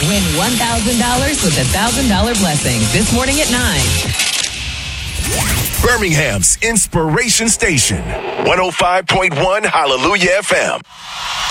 Win $1,000 with a $1,000 blessing this morning at 9. Birmingham's Inspiration Station, 105.1 Hallelujah FM.